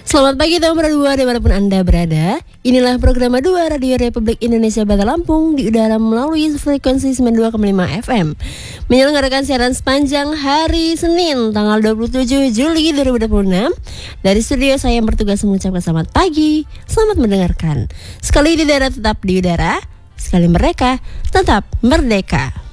Selamat pagi teman Dua dimanapun Anda berada. Inilah program Dua Radio Republik Indonesia Bata Lampung di udara melalui frekuensi 92,5 FM. Menyelenggarakan siaran sepanjang hari Senin tanggal 27 Juli 2026. Dari studio saya yang bertugas mengucapkan selamat pagi, selamat mendengarkan. Sekali di darat tetap di udara, sekali mereka tetap merdeka.